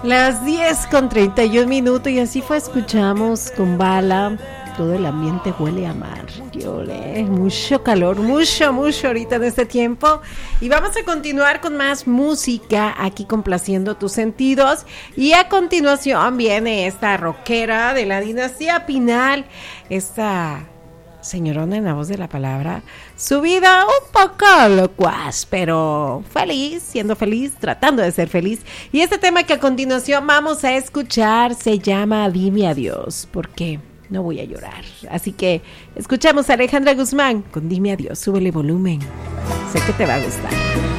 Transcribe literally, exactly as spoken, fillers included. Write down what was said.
Las diez con treinta y un minutos y así fue, escuchamos con Bala. Todo el ambiente huele a mar. ¡Qué ole! Mucho calor, mucho, mucho ahorita en este tiempo. Y vamos a continuar con más música aquí complaciendo tus sentidos. Y a continuación viene esta rockera de la dinastía Pinal. Esta señorona en la voz de la palabra. Su vida un poco locuaz, pero feliz, siendo feliz, tratando de ser feliz. Y este tema que a continuación vamos a escuchar se llama Dime Adiós. ¿Por qué? No voy a llorar. Así que escuchamos a Alejandra Guzmán con Dime Adiós. Súbele volumen. Sé que te va a gustar.